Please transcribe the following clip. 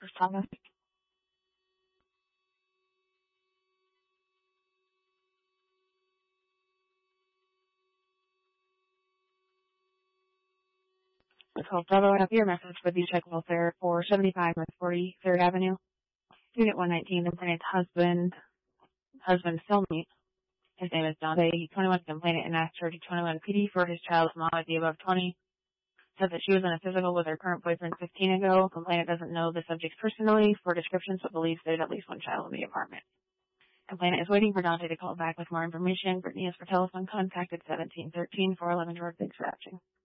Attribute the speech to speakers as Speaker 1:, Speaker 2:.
Speaker 1: Chris Thomas. So, Bravo, I have your message for the check welfare for 75 North 43rd Avenue. Unit 119, complainant's husband cellmate. His name is Dante. He's 21, complainant, and asked her to 21 PD for his child's mom at the above 20. Said that she was in a physical with her current boyfriend 15 ago. Complainant doesn't know the subjects personally for descriptions, but believes there's at least one child in the apartment. Complainant is waiting for Dante to call back with more information. Brittany is for telephone contact at 1713-411 Road. Thanks for watching.